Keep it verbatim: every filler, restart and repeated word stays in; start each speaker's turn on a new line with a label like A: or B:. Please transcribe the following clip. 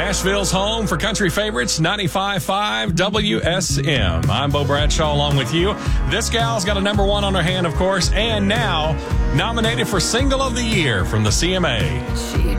A: Nashville's home for country favorites, ninety-five point five W S M. I'm Bo Bradshaw along with you. This gal's got a number one on her hand, of course, and now nominated for Single of the Year from the C M A.
B: She